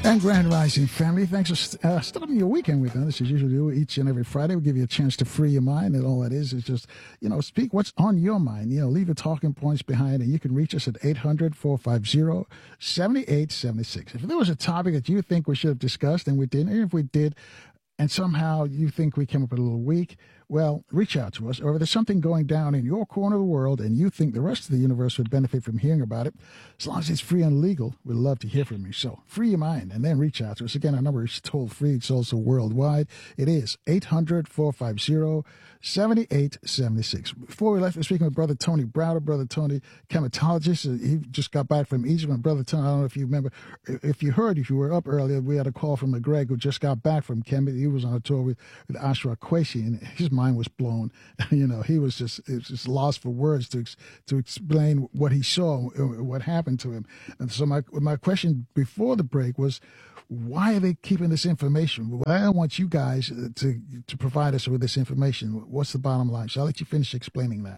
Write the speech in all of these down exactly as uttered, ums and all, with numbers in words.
And Grand Rising family, thanks for uh, starting your weekend with us. As usually do each and every Friday, we give you a chance to free your mind, and all that is is just, you know, speak what's on your mind. You know, leave your talking points behind, and you can reach us at eight hundred, four five zero, seven eight seven six. If there was a topic that you think we should have discussed and we didn't, and if we did, and somehow you think we came up a little weak, well, reach out to us. Or if there's something going down in your corner of the world and you think the rest of the universe would benefit from hearing about it, as long as it's free and legal, we'd love to hear from you. So free your mind and then reach out to us. Again, our number is toll free. It's also worldwide. It is eight hundred, four five zero, seven eight seven six. Before we left, we're speaking with Brother Tony Browder. Brother Tony, chematologist. He just got back from Egypt. And Brother Tony, I don't know if you remember, if you heard, if you were up earlier, we had a call from McGregor who just got back from Kemet. He was on a tour with, with Ashra Kwesi, and his mind was blown. You know, he was just it was just lost for words to to explain what he saw, what happened to him. And so my my question before the break was, why are they keeping this information? Well, I want you guys to to provide us with this information. What's the bottom line? So I'll let you finish explaining that.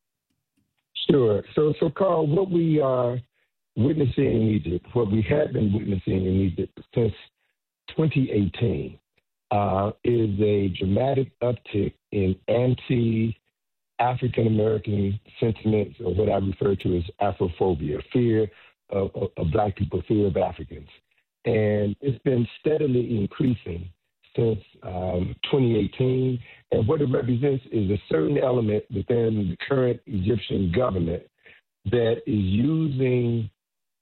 Sure. So, so Carl, what we are witnessing in Egypt, what we have been witnessing in Egypt since twenty eighteen, uh, is a dramatic uptick in anti-African American sentiments, or what I refer to as Afrophobia, fear of, of, of Black people, fear of Africans. And it's been steadily increasing since um, twenty eighteen. And what it represents is a certain element within the current Egyptian government that is using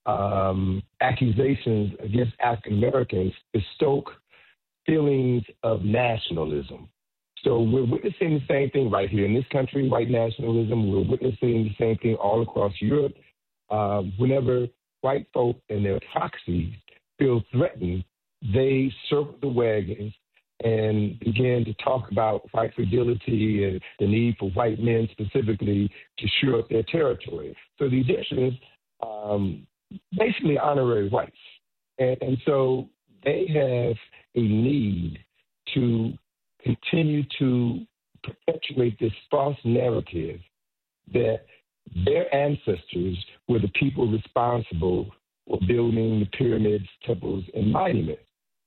um, accusations against African Americans to stoke feelings of nationalism. So we're witnessing the same thing right here in this country, white nationalism. We're witnessing the same thing all across Europe. Uh, whenever white folk and their proxies feel threatened, they circle the wagons and begin to talk about white fragility and the need for white men specifically to shore up their territory. So the Egyptians, um, basically honorary whites. And, and so they have a need to continue to perpetuate this false narrative that their ancestors were the people responsible for building the pyramids, temples, and monuments.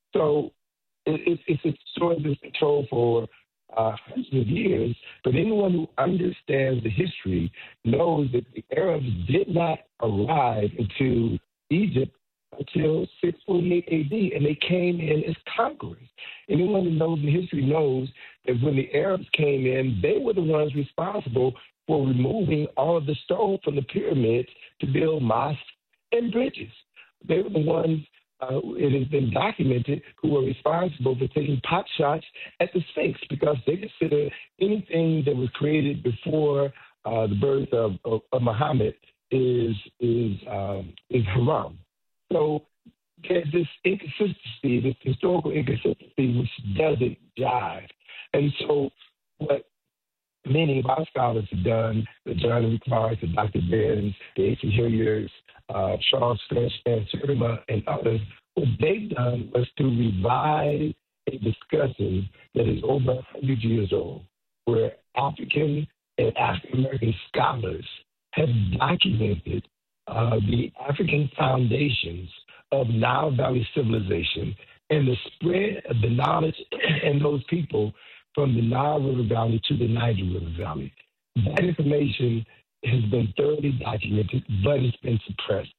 So it, it, it's a story that's been told for uh, hundreds of years, but anyone who understands the history knows that the Arabs did not arrive into Egypt until six forty-eight A D, and they came in as conquerors. Anyone who knows the history knows that when the Arabs came in, they were the ones responsible for removing all of the stone from the pyramids to build mosques and bridges. They were the ones, uh, it has been documented, who were responsible for taking pot shots at the Sphinx because they consider anything that was created before uh, the birth of, of, of Muhammad is is um, is haram. So there's this inconsistency, this historical inconsistency, which doesn't jive. And so what many of our scholars have done, the John Clark, the Doctor Benz, the H. Hilliards, uh, Charles Finch, and Sertima, and others, what they've done was to revive a discussion that is over one hundred years old, where African and African-American scholars have documented uh, the African foundations of Nile Valley civilization and the spread of the knowledge and those people from the Nile River Valley to the Niger River Valley. That information has been thoroughly documented, but it's been suppressed.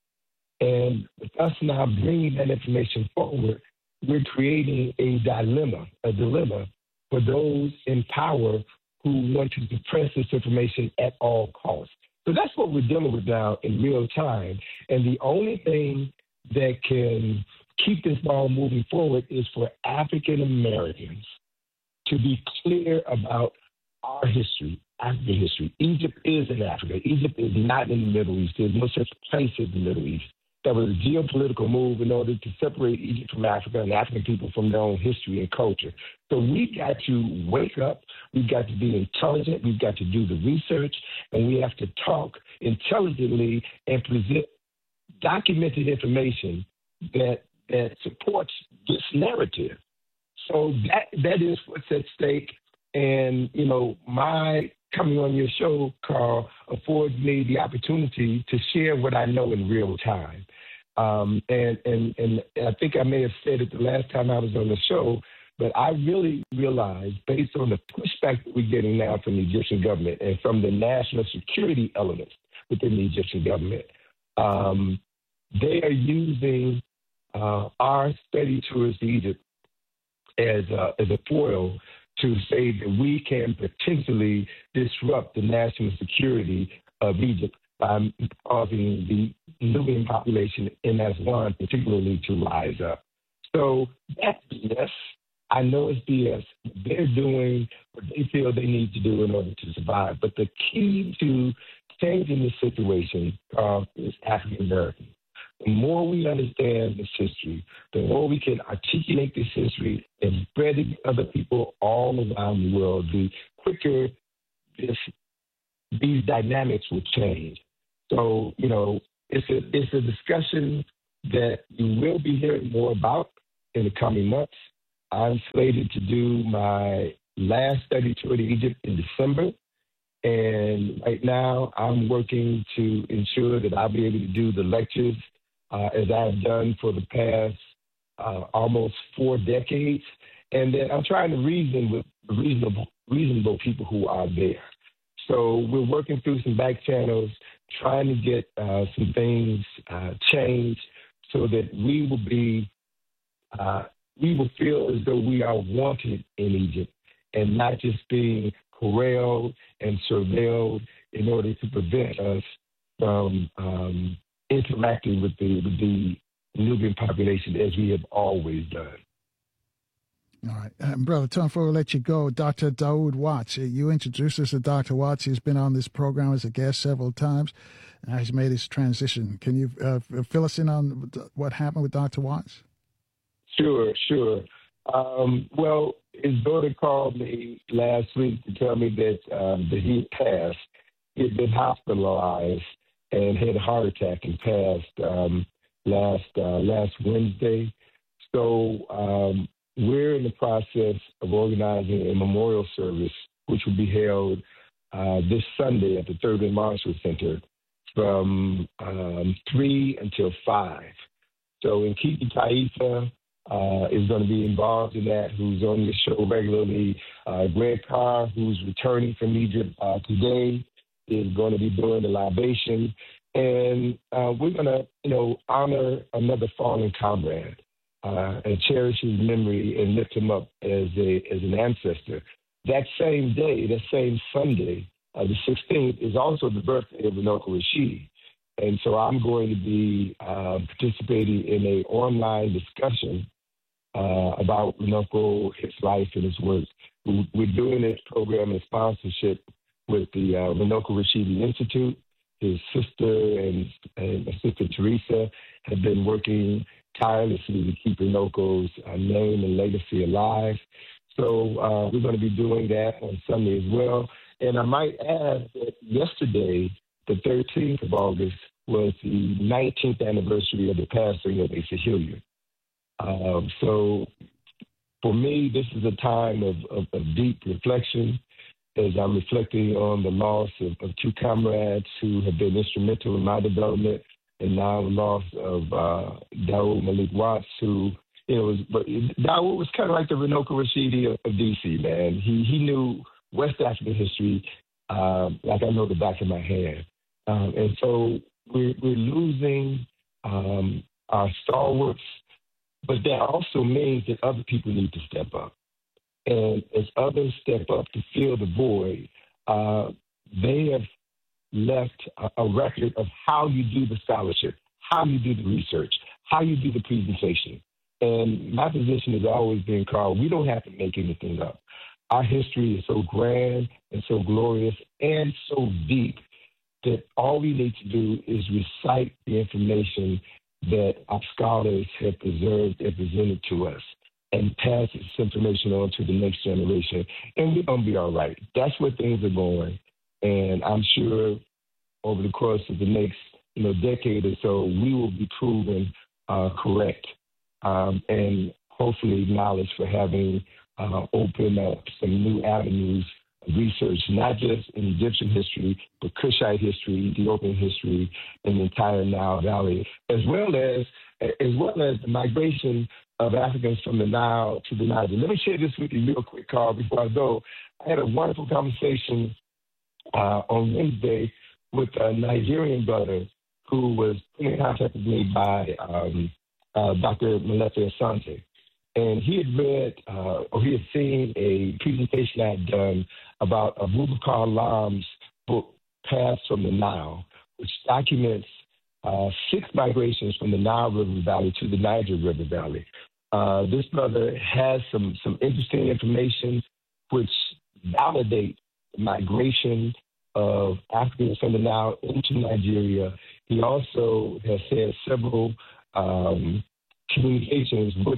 And with us now bringing that information forward, we're creating a dilemma, a dilemma for those in power who want to suppress this information at all costs. So that's what we're dealing with now in real time. And the only thing that can keep this ball moving forward is for African Americans to be clear about our history, African history. Egypt is in Africa. Egypt is not in the Middle East. There's no such place as the Middle East. That was a geopolitical move in order to separate Egypt from Africa and African people from their own history and culture. So we've got to wake up. We've got to be intelligent. We've got to do the research, and we have to talk intelligently and present documented information that that supports this narrative. So that that is what's at stake. And, you know, my coming on your show, Carl, affords me the opportunity to share what I know in real time. Um, and, and, and I think I may have said it the last time I was on the show, but I really realized, based on the pushback that we're getting now from the Egyptian government and from the national security elements within the Egyptian government, um, they are using uh, our study tours to Egypt as a, as a foil to say that we can potentially disrupt the national security of Egypt by causing the Nubian population in Aswan particularly to rise up. So that's B S. I know it's B S. They're doing what they feel they need to do in order to survive. But the key to changing the situation uh, is African American. The more we understand this history, the more we can articulate this history and spread it to other people all around the world, the quicker this, these dynamics will change. So, you know, it's a, it's a discussion that you will be hearing more about in the coming months. I'm slated to do my last study tour to Egypt in December. And right now I'm working to ensure that I'll be able to do the lectures uh, as I've done for the past uh, almost four decades. And then I'm trying to reason with reasonable, reasonable people who are there. So we're working through some back channels, trying to get uh, some things uh, changed so that we will be, uh, we will feel as though we are wanted in Egypt and not just being corralled and surveilled in order to prevent us from um, interacting with the, with the Nubian population as we have always done. All right. Um, Brother Tom, before we let you go, Doctor Daoud Watts, uh, you introduced us to Doctor Watts. He's been on this program as a guest several times and has made his transition. Can you uh, fill us in on what happened with Doctor Watts? Sure, sure. Um, well, his daughter called me last week to tell me that, um, that he had passed. He had been hospitalized and had a heart attack and passed um, last uh, last Wednesday. So um, we're in the process of organizing a memorial service, which will be held uh, this Sunday at the Thurgood Marshall Center from um, three until five. So Nkiti Taifa uh, is going to be involved in that, who's on the show regularly. Uh, Greg Carr, who's returning from Egypt uh, today, is going to be doing the libation. And uh, we're going to, you know, honor another fallen comrade uh, and cherish his memory and lift him up as a as an ancestor. That same day, that same Sunday, uh, the sixteenth, is also the birthday of Runoko Rashidi. And so I'm going to be uh, participating in an online discussion uh, about Runoko, his life, and his work. We're doing this program in sponsorship with the uh, Runoko Rashidi Institute. His sister and, and Sister Teresa have been working tirelessly to keep Runoko's uh, name and legacy alive. So uh, we're going to be doing that on Sunday as well. And I might add that yesterday, the thirteenth of August, was the nineteenth anniversary of the passing of Asa Hilliard. Um, so for me, this is a time of, of, of deep reflection as I'm reflecting on the loss of, of two comrades who have been instrumental in my development, and now the loss of uh, Daoud Malik Watts, who, you know, was, but Daoud was kind of like the Runoko Rashidi of, of D C, man. He he knew West African history uh, like I know the back of my hand. Um, and so we're, we're losing um, our stalwarts, but that also means that other people need to step up. And as others step up to fill the void, uh, they have left a, a record of how you do the scholarship, how you do the research, how you do the presentation. And my position has always been, Carl, we don't have to make anything up. Our history is so grand and so glorious and so deep that all we need to do is recite the information that our scholars have preserved and presented to us and pass this information on to the next generation. And we're going to be all right. That's where things are going. And I'm sure over the course of the next you know, decade or so, we will be proven uh, correct um, and hopefully acknowledged for having uh, opened up some new avenues research, not just in Egyptian history, but Kushite history, Ethiopian history, and the entire Nile Valley, as well as as well as the migration of Africans from the Nile to the Niger. Let me share this with you real quick, Carl, before I go. I had a wonderful conversation uh, on Wednesday with a Nigerian brother who was put in contact with me by um, uh, Doctor Molefe Asante. And he had read uh, or he had seen a presentation I had done about Abubakar Lam's book, Paths from the Nile, which documents uh, six migrations from the Nile River Valley to the Niger River Valley. Uh, this brother has some, some interesting information which validate the migration of Africans from the Nile into Nigeria. He also has had several um, communications with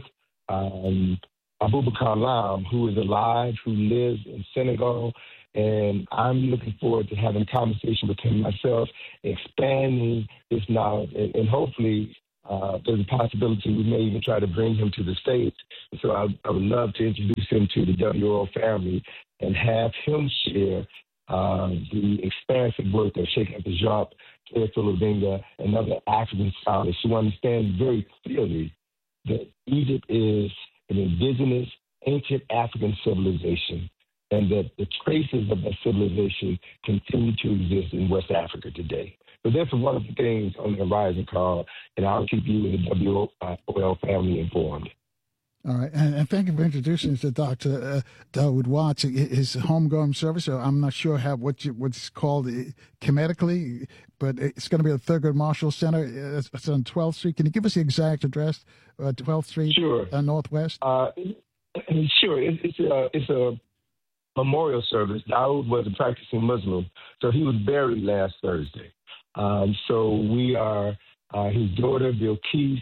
um, Abubakar Lam, who is alive, who lives in Senegal, and I'm looking forward to having a conversation with him myself, expanding this knowledge, and, and hopefully uh, there's a possibility we may even try to bring him to the States. So I, I would love to introduce him to the W O family and have him share uh, the expansive work of Sheikh Abdul Teofilo and other African scholars who understand very clearly that Egypt is an indigenous, ancient African civilization, and that the traces of that civilization continue to exist in West Africa today. So that's one of the things on the horizon, Carl, and I'll keep you and the W O L family informed. All right, and, and thank you for introducing us to Doctor Uh, Dawood Watts. His homegrown service, so I'm not sure how what you, what's called uh, chemetically, but it's going to be at Thurgood Marshall Center. It's, it's on twelfth Street. Can you give us the exact address? Uh, twelfth Street, sure. uh, Northwest. Uh, sure. It, it's a it's a memorial service. Dawood was a practicing Muslim, so he was buried last Thursday. Um, so we are uh, his daughter Bilquis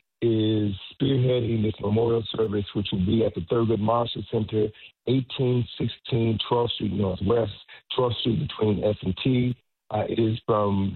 is spearheading this memorial service, which will be at the Thurgood Marshall Center, eighteen sixteen twelfth Street Northwest, twelfth Street between S and T. Uh, it is from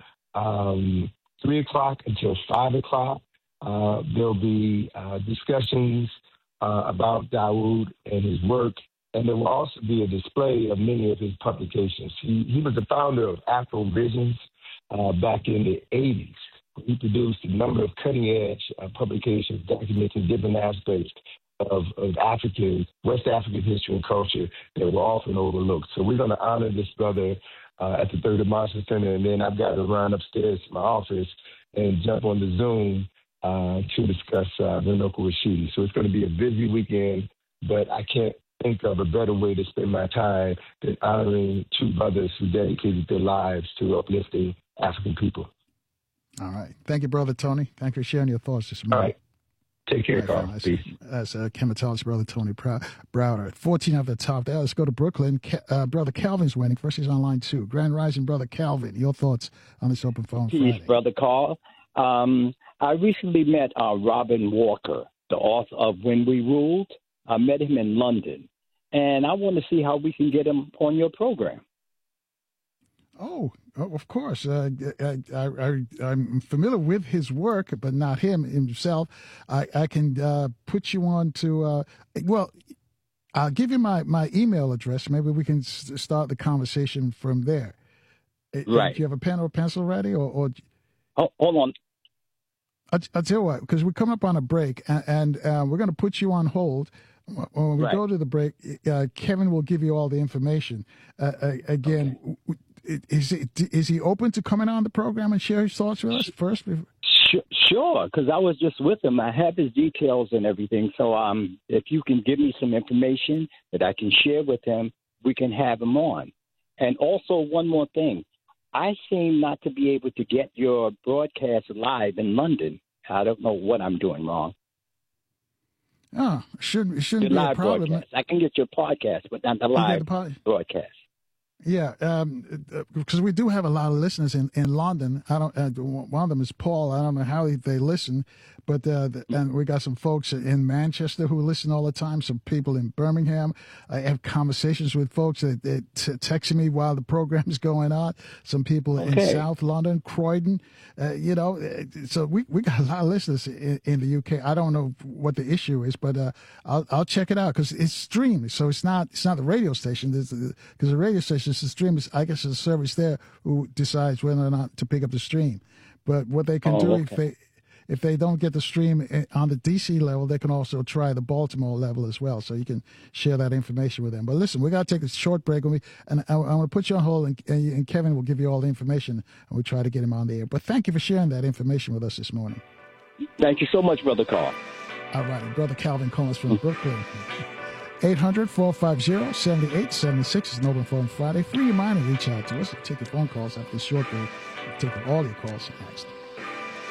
um, three o'clock until five o'clock. Uh, there'll be uh, discussions uh, about Dawood and his work, and there will also be a display of many of his publications. He, he was the founder of Afro Visions uh, back in the eighties. He produced a number of cutting-edge uh, publications documenting different aspects of, of African, West African history and culture that were often overlooked. So we're going to honor this brother uh, at the Thurgood Marshall Center, and then I've got to run upstairs to my office and jump on the Zoom uh, to discuss uh, Runoko Rashidi. So it's going to be a busy weekend, but I can't think of a better way to spend my time than honoring two brothers who dedicated their lives to uplifting African people. All right. Thank you, Brother Tony. Thank you for sharing your thoughts this morning. All right. Take care, right, Carl. Peace. That's uh, chematologist Brother Tony Browder. fourteen of the top there. Let's go to Brooklyn. Uh, Brother Calvin's waiting. First, he's on line two. Grand Rising, Brother Calvin. Your thoughts on this open phone Peace, Friday. Brother Carl. Um, I recently met uh, Robin Walker, the author of When We Ruled. I met him in London, and I want to see how we can get him on your program. Oh, of course. Uh, I, I, I'm familiar with his work, but not him himself. I, I can uh, put you on to, uh, well, I'll give you my, my email address. Maybe we can s- start the conversation from there. Right. Do you have a pen or pencil ready? Or, or... Oh, hold on. I'll, I'll tell you what, because we come up on a break, and, and uh, we're going to put you on hold. When we right. go to the break, uh, Kevin will give you all the information. Uh, again, okay. Is he, is he open to coming on the program and share his thoughts with us first? Sure, because I was just with him. I have his details and everything. So um, if you can give me some information that I can share with him, we can have him on. And also one more thing. I seem not to be able to get your broadcast live in London. I don't know what I'm doing wrong. Oh, shouldn't, shouldn't the be live a problem. Broadcast. I can get your podcast, but not the live the broadcast. Yeah, um, because we do have a lot of listeners in, in London. I don't. Uh, one of them is Paul. I don't know how they listen, But uh, the, and we got some folks in Manchester who listen all the time. Some people in Birmingham. I have conversations with folks that, that t- text me while the program is going on. Some people okay. in South London, Croydon. Uh, you know, so we, we got a lot of listeners in, in the U K. I don't know what the issue is, but uh, I'll I'll check it out because it's streamed. So it's not it's not the radio station because the radio station is the stream. I guess it's a service there who decides whether or not to pick up the stream. But what they can oh, do okay. if they if they don't get the stream on the D C level, they can also try the Baltimore level as well. So you can share that information with them. But listen, we got to take a short break, and, we, and I, I want to put you on hold, and, and Kevin will give you all the information, and we'll try to get him on the air. But thank you for sharing that information with us this morning. Thank you so much, Brother Carl. All right, Brother Calvin Combs from Brooklyn. eight hundred, four five zero, seven eight seven six is an open phone Friday. Free your mind and reach out to us. Take your phone calls after the short break. We'll take all your calls next.